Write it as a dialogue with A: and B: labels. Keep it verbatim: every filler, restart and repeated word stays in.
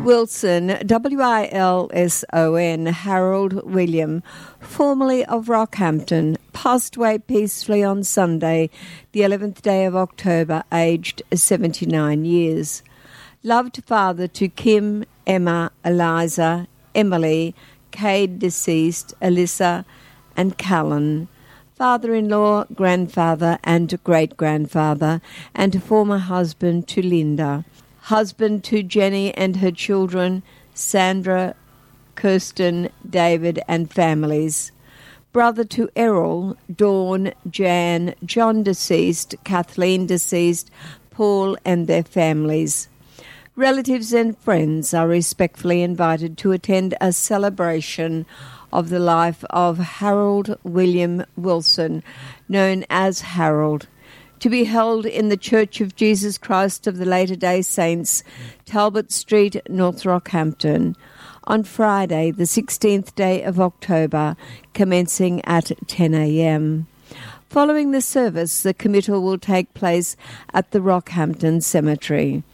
A: Wilson, W I L S O N, Harold William, formerly of Rockhampton, passed away peacefully on Sunday, the eleventh day of October, aged seventy-nine years. Loved father to Kim, Emma, Eliza, Emily, Cade deceased, Alyssa, and Callan. Father-in-law, grandfather, and great-grandfather, and former husband to Linda. Husband to Jenny and her children, Sandra, Kirsten, David, and families. Brother to Errol, Dawn, Jan, John deceased, Kathleen deceased, Paul and their families. Relatives and friends are respectfully invited to attend a celebration of the life of Harold William Wilson, known as Harold, to be held in the Church of Jesus Christ of the Latter-day Saints, Talbot Street, North Rockhampton, on Friday, the sixteenth day of October, commencing at ten a.m. Following the service, the committal will take place at the Rockhampton Cemetery.